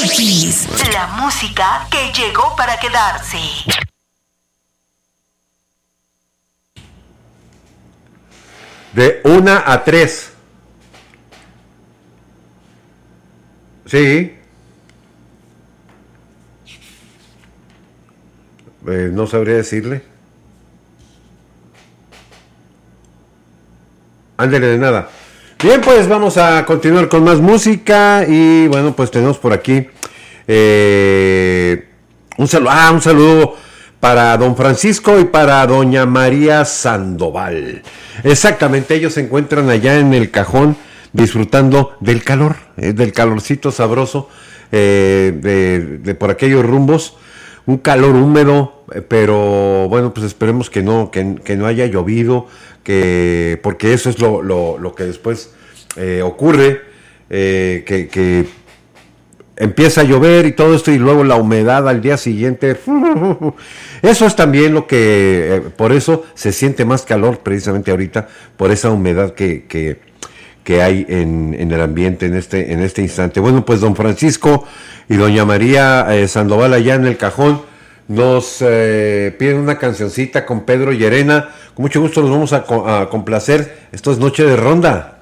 X. La música que llegó para quedarse. De 1 a 3. Sí. No sabría decirle. Ándele de nada. Bien, pues vamos a continuar con más música. Y bueno, pues tenemos por aquí un saludo para don Francisco y para doña María Sandoval. Exactamente, ellos se encuentran allá en el Cajón disfrutando del calor, del calorcito sabroso de por aquellos rumbos. Un calor húmedo, pero bueno, pues esperemos que no haya llovido, porque eso es lo que después ocurre, que empieza a llover y todo esto y luego la humedad al día siguiente. Eso es también lo que, por eso se siente más calor precisamente ahorita, por esa humedad que hay en el ambiente en este instante. Bueno, pues don Francisco y doña María Sandoval allá en el Cajón nos piden una cancioncita con Pedro Llerena. Con mucho gusto los vamos a complacer. Esto es Noche de Ronda.